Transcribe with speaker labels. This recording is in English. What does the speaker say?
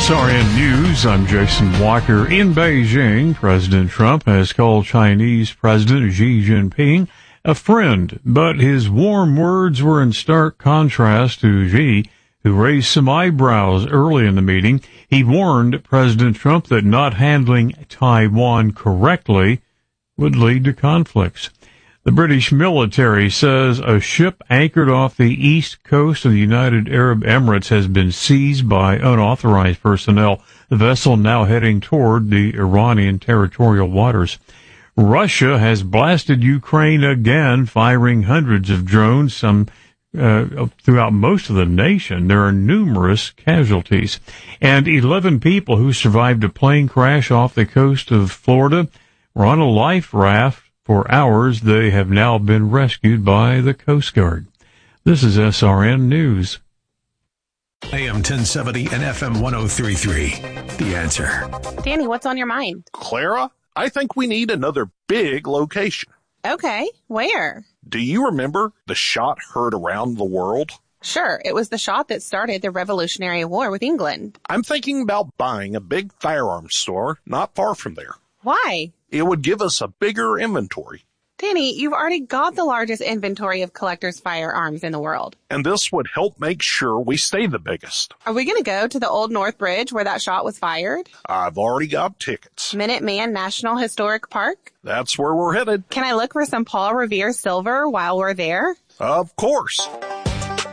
Speaker 1: SRN News, I'm Jason Walker. In Beijing, President Trump has called Chinese President Xi Jinping a friend, but his warm words were in stark contrast to Xi, who raised some eyebrows early in the meeting. He warned President Trump that not handling Taiwan correctly would lead to conflicts. The British military says a ship anchored off the east coast of the United Arab Emirates has been seized by unauthorized personnel, the vessel now heading toward the Iranian territorial waters. Russia has blasted Ukraine again, firing hundreds of drones, some throughout most of the nation. There are numerous casualties. And 11 people who survived a plane crash off the coast of Florida were on a life raft for hours. They have now been rescued by the Coast Guard. This is SRN News.
Speaker 2: AM 1070 and FM 1033. The Answer.
Speaker 3: Danny, what's on your mind?
Speaker 4: Clara, I think we need another big location.
Speaker 3: Okay, where?
Speaker 4: Do you remember the shot heard around the world?
Speaker 3: Sure, it was the shot that started the Revolutionary War with England.
Speaker 4: I'm thinking about buying a big firearms store not far from there.
Speaker 3: Why?
Speaker 4: It would give us a bigger inventory.
Speaker 3: Danny, you've already got the largest inventory of collectors' firearms in the world.
Speaker 4: And this would help make sure we stay the biggest.
Speaker 3: Are we going to go to the Old North Bridge where that shot was fired?
Speaker 4: I've already got tickets.
Speaker 3: Minuteman National Historic Park?
Speaker 4: That's where we're headed.
Speaker 3: Can I look for some Paul Revere silver while we're there?
Speaker 4: Of course.